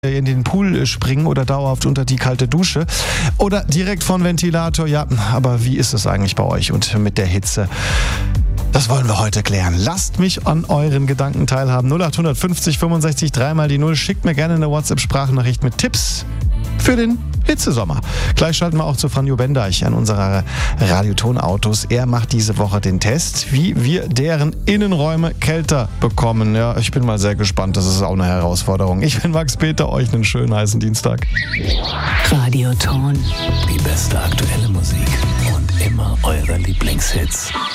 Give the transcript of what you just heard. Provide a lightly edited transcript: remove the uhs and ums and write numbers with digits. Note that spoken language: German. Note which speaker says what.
Speaker 1: in den Pool springen oder dauerhaft unter die kalte Dusche oder direkt von Ventilator. Ja, aber wie ist es eigentlich bei euch und mit der Hitze? Das wollen wir heute klären. Lasst mich an euren Gedanken teilhaben. 0850 65 3 mal die 0. Schickt mir gerne eine WhatsApp-Sprachnachricht mit Tipps für den Hitzesommer. Gleich schalten wir auch zu Franjo Bendeich an unserer Radiotonautos. Er macht diese Woche den Test, wie wir deren Innenräume kälter bekommen. Ja, ich bin mal sehr gespannt. Das ist auch eine Herausforderung. Ich bin Max Peter. Euch einen schönen heißen Dienstag.
Speaker 2: Radioton. Die beste aktuelle Musik und immer eure Lieblingshits.